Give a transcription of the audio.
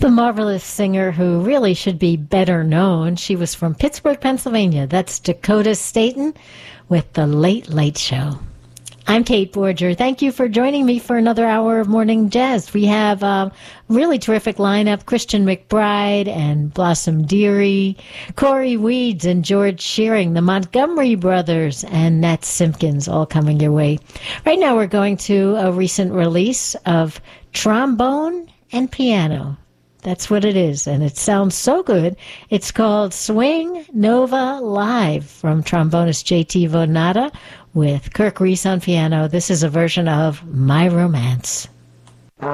The marvelous singer who really should be better known. She was from Pittsburgh, Pennsylvania. That's Dakota Staton with The Late Late Show. I'm Kate Borger. Thank you for joining me for another hour of Morning Jazz. We have a really terrific lineup. Christian McBride and Blossom Dearie, Corey Weeds and George Shearing, the Montgomery Brothers and Nat Simpkins, all coming your way. Right now we're going to a recent release of Trombone and Piano. That's what it is, and it sounds so good. It's called Swing Nova Live from trombonist J.T. Vonata with Kirk Reese on piano. This is a version of My Romance.